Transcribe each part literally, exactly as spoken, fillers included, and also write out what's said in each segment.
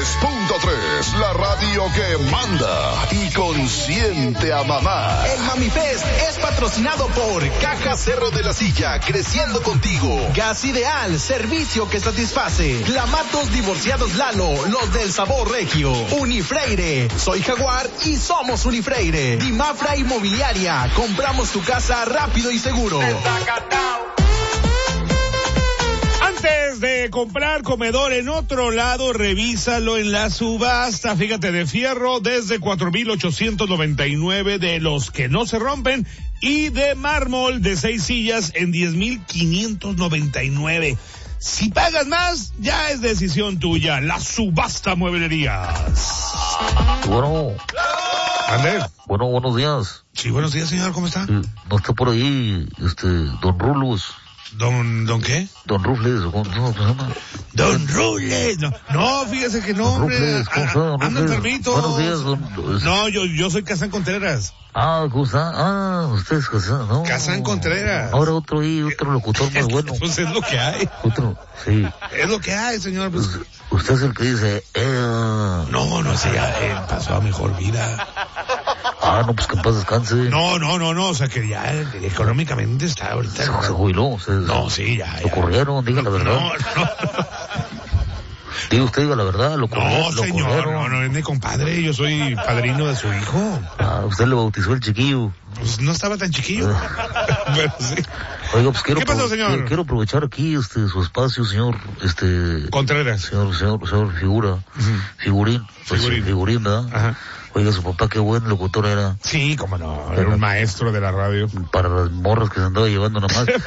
tres punto tres, la radio que manda y consiente a mamá. El Mami Fest es patrocinado por Caja Cerro de la Silla, creciendo contigo. Gas Ideal, servicio que satisface. Clamatos Divorciados Lalo, los del sabor regio. Unifreire, soy Jaguar y somos Unifreire. Dimafra Inmobiliaria, compramos tu casa rápido y seguro. Antes de comprar comedor en otro lado, revísalo en la subasta. Fíjate, de fierro desde cuatro mil ochocientos noventa y nueve, de los que no se rompen, y de mármol de seis sillas en diez mil quinientos noventa y nueve. Si pagas más, ya es decisión tuya. La subasta mueblerías. Bueno. ¿Ande? Bueno, buenos días. Sí, buenos días, señor, ¿cómo está? Sí, no está por ahí, este, don Rulos. ¿Don, don qué? Don Rufles, ¿cómo, cómo se llama? Don Rufles. No, no, fíjese que no, don hombre. Rufles, ¿cómo está, don Anda Rufles? enfermito. Buenos días, don... No, yo, yo soy Kazán Contreras. Ah, ¿cómo está? Ah, usted es Kazán, ¿no? Kazán Contreras. Ahora otro ahí, otro locutor más bueno. Pues es lo que hay. Otro, sí. Es lo que hay, señor. Pues... Usted es el que dice, eh... No, no, ese ya eh, pasó a mejor vida. Ah, no, pues que en paz descanse. No, no, no, no, o sea que ya eh, económicamente está ahorita. Se, se jubiló. Se, no, sí, ya, ya. Lo corrieron, diga la verdad. No, no. Diga usted, diga la verdad, lo corrieron. No, señor, corrieron. no, no es mi compadre, yo soy padrino de su hijo. Ah, usted le bautizó el chiquillo. Pues no estaba tan chiquillo. Pero sí. Oiga, pues quiero... ¿Qué pasó, señor? Quiero, quiero aprovechar aquí, este, su espacio, señor, este... Contreras. Señor, señor, señor Figura. Uh-huh. Figurín. Pues, figurín. Figurín, ¿verdad? Ajá. Oiga, su papá qué buen locutor era. Sí, cómo no, era un maestro de la radio. Para las morras que se andaba llevando nada más.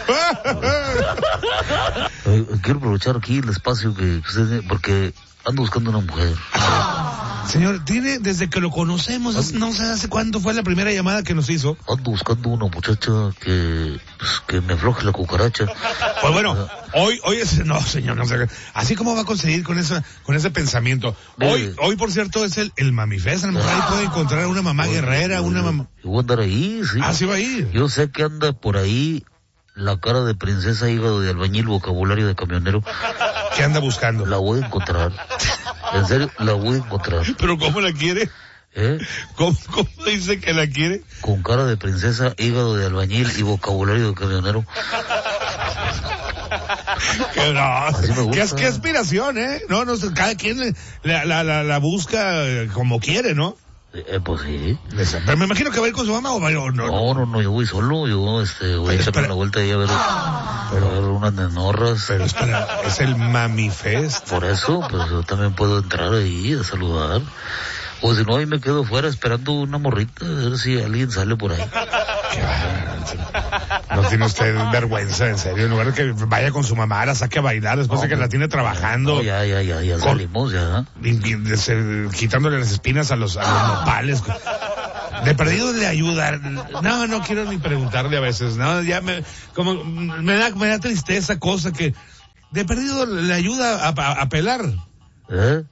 Oiga, quiero aprovechar aquí el espacio que usted... Porque ando buscando una mujer. Señor, tiene, desde que lo conocemos, ando, no sé hace cuándo fue la primera llamada que nos hizo. Ando buscando una muchacha que, pues, que me afloje la cucaracha. Pues bueno, hoy, hoy es, no señor, no sé, así como va a conseguir con esa, con ese pensamiento. Hoy, eh, hoy por cierto es el, el Mami Fest, a lo mejor ahí puede encontrar una mamá eh, guerrera, eh, una mamá. Yo voy a andar ahí, sí. Ah, sí va a ir. Yo sé que anda por ahí la cara de princesa, hígado de albañil, vocabulario de camionero. ¿Qué anda buscando? La voy a encontrar. En serio, la voy a encontrar. ¿Pero cómo la quiere? ¿Eh? ¿Cómo, cómo dice que la quiere? Con cara de princesa, hígado de albañil y vocabulario de camionero. Que no, qué, qué aspiración, ¿eh? No, no, cada quien la, la, la, la busca como quiere, ¿no? Eh, pues sí. Pero me imagino que va a ir con su mamá o va a ir, o no. No, no, no, yo voy solo, yo este, voy a echarme una vuelta ahí a ver, pero, a ver unas nenorras. Pero espera, es el Mami Fest. Por eso, pues yo también puedo entrar ahí a saludar. O si no, ahí me quedo fuera esperando una morrita, a ver si alguien sale por ahí. Qué bárbaro. No tiene usted vergüenza, en serio. En lugar de que vaya con su mamá, la saque a bailar después no, de que la tiene trabajando. No, ya, ya, ya, ya con, salimos, ya. Quitándole las espinas a los, a los nopales. De perdido le ayuda. No, no quiero ni preguntarle a veces. No, ya me, como, me da, me da tristeza cosa que de perdido le ayuda a, a, a pelar. ¿Eh?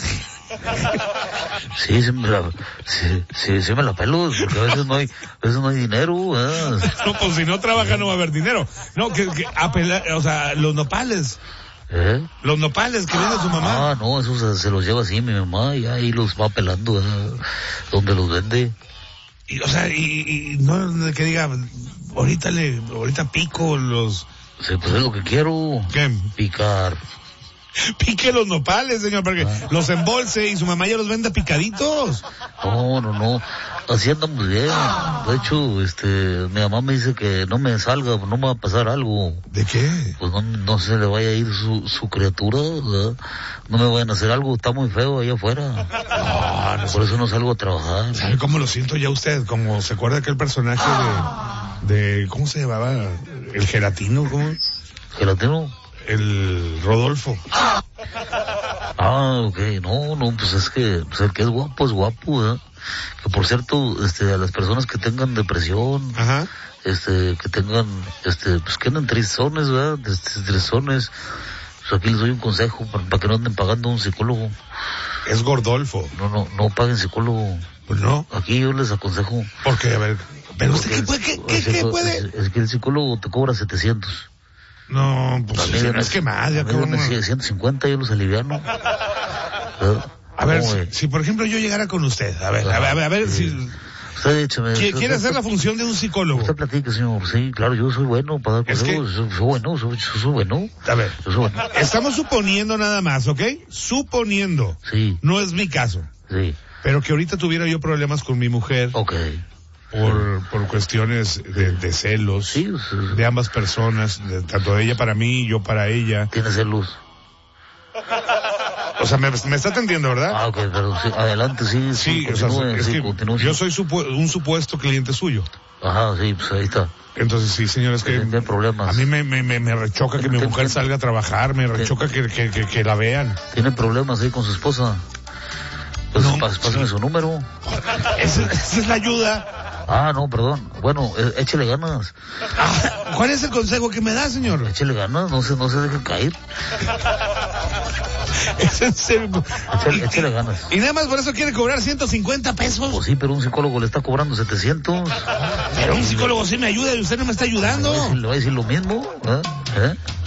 Sí, sí me la, sí, sí, sí me la pelo, porque a veces no hay, a veces no hay dinero, ¿eh? No, pues si no trabaja no va a haber dinero. No, que, que a pelar, o sea, los nopales. ¿Eh? Los nopales que vende su mamá. Ah, no, eso se, se los lleva así mi mamá y ahí los va pelando, ¿eh? Donde los vende. Y, o sea, y, y no que diga, ahorita le, ahorita pico los... Sí, pues es lo que quiero. ¿Qué? Picar. Pique los nopales, señor, porque ah. los embolse y su mamá ya los vende picaditos. No, no, no. Así andamos bien. De hecho, este, mi mamá me dice que no me salga, no me va a pasar algo. ¿De qué? Pues no, no se le vaya a ir su, su criatura, ¿verdad? No me vayan a hacer algo, está muy feo allá afuera. No, no Por eso no salgo a trabajar. ¿Sabe cómo lo siento ya usted? Como se acuerda aquel personaje de, de, ¿cómo se llamaba? El gelatino, ¿cómo? ¿Gelatino? El Rodolfo. Ah, ok, no, no, pues es que, pues el que es guapo es guapo, ¿eh? Que por cierto, este, a las personas que tengan depresión, ajá, este, que tengan, este, pues que andan tristones, ¿verdad? Tristones, pues aquí les doy un consejo para, para que no anden pagando un psicólogo. Es Gordolfo. No, no, no paguen psicólogo. Pues no. Aquí yo les aconsejo. Porque, a ver, pero usted qué puede, qué, qué, qué puede. Es, es que el psicólogo te cobra setecientos. No, pues también no es que más, ya que ciento cincuenta yo los aliviano. A ver, ¿Cómo si, ve? si por ejemplo yo llegara con usted, a ver, Ajá, a ver, a ver, a ver sí. si... Usted écheme. ¿Quiere, usted- quiere hacer usted- la función de un psicólogo? Usted platica, señor. Sí, claro, yo soy bueno para dar Es que- consejos. Soy, soy bueno, soy, soy, soy bueno. A ver, Yo soy bueno. estamos suponiendo nada más, ¿ok? Suponiendo. Sí, No es mi caso. sí. Pero que ahorita tuviera yo problemas con mi mujer Ok. por, por cuestiones de, de celos Sí, o sea, de ambas personas, de- tanto de ella para mí, yo para ella. tiene celos. O sea, me, me está atendiendo, ¿verdad? Ah, ok, pero sí, adelante, sí, sí, Sí, o sea, continúe, es sí, que continúe. yo soy supu- un supuesto cliente suyo. Ajá, sí, pues ahí está. Entonces, sí, señor, es que Tiene problemas. a mí me, me, me, me rechoca que mi Ten- mujer ten- salga a trabajar, me rechoca que, que, que, que la vean. Tiene problemas ahí con su esposa. Pues No, pas- pásame sí. su número. Esa, esa es la ayuda. Ah, no, perdón. Bueno, eh, échele ganas. Ah, ¿cuál es el consejo que me da, señor? Échele ganas, no se, no se deje caer. Es en serio. Échale, échale ganas. Y nada más por eso quiere cobrar ciento cincuenta pesos. Pues sí, pero un psicólogo le está cobrando setecientos. Pero un psicólogo sí me ayuda y usted no me está ayudando. ¿Le va a decir lo mismo? ¿Eh? ¿Eh?